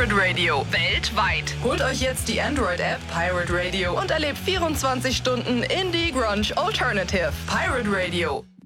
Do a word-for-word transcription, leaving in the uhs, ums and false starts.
Pirate Radio weltweit. Holt euch jetzt die Android-App Pirate Radio und erlebt vierundzwanzig Stunden Indie Grunge Alternative. Pirate Radio.